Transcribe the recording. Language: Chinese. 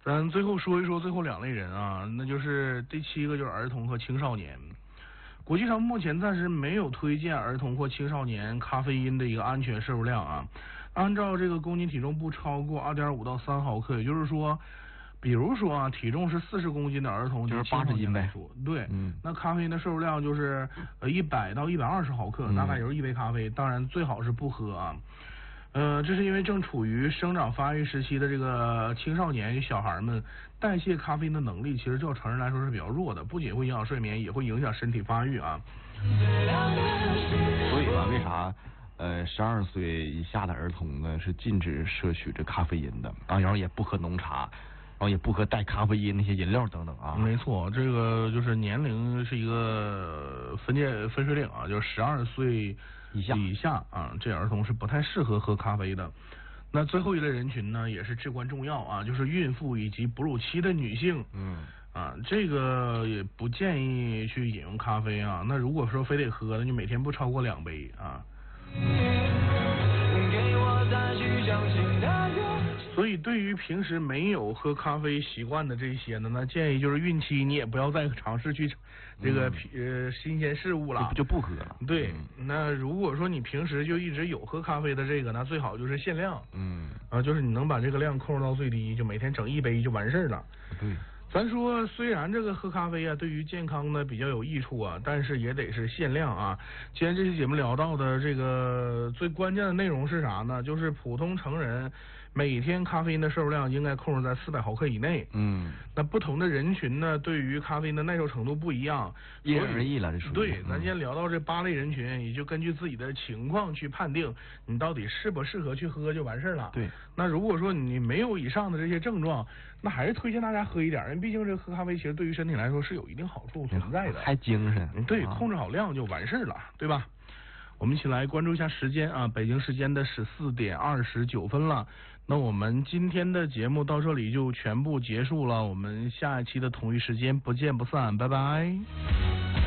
咱最后说一说最后2类人啊，那就是第7个就是儿童和青少年。国际上目前暂时没有推荐儿童或青少年咖啡因的一个安全摄入量啊。按照这个公斤体重不超过2.5到3毫克，也就是说，比如说啊，体重是40公斤的儿童就是80斤呗。 对，那咖啡因的摄入量就是100到120毫克，大概也就是1杯咖啡，当然最好是不喝啊。这是因为正处于生长发育时期的这个青少年小孩们代谢咖啡因的能力，其实就成人来说是比较弱的，不仅会影响睡眠，也会影响身体发育啊。 所以吧，为啥12岁以下的儿童呢是禁止摄取这咖啡因的啊，然后也不喝浓茶，然后也不喝带咖啡因那些饮料等等啊。 没错，这个就是年龄是一个分水岭啊，就是12岁以下啊，这儿童是不太适合喝咖啡的。那最后一类人群呢，也是至关重要啊，就是孕妇以及哺乳期的女性。这个也不建议去饮用咖啡啊。那如果说非得喝，那就每天不超过2杯啊。所以对于平时没有喝咖啡习惯的这些呢，那建议就是孕期你也不要再尝试去这个新鲜事物了， 就不喝了。 对，那如果说你平时就一直有喝咖啡的这个，那最好就是限量。就是你能把这个量控制到最低，就每天整1杯就完事儿了。 对。 咱说虽然这个喝咖啡啊对于健康呢比较有益处啊，但是也得是限量啊。今天这期节目聊到的这个最关键的内容是啥呢？就是普通成人每天咖啡因的摄入量应该控制在400毫克以内。那不同的人群呢，对于咖啡因的耐受程度不一样， 因人而异了，这属于。 对，咱今天聊到这8类人群，也就根据自己的情况去判定你到底适不适合去喝就完事了。 对。 那如果说你没有以上的这些症状，那还是推荐大家喝一点，因为毕竟这个喝咖啡其实对于身体来说是有一定好处存在的， 还精神。 对，控制好量就完事了，对吧？我们一起来关注一下时间啊，北京时间的14点29分了。那我们今天的节目到这里就全部结束了，我们下一期的同一时间不见不散，拜拜。